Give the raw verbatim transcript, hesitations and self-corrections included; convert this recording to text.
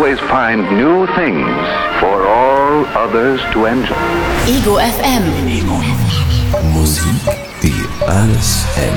always find new things for all others to enjoy. Ego F M. Musik, die alles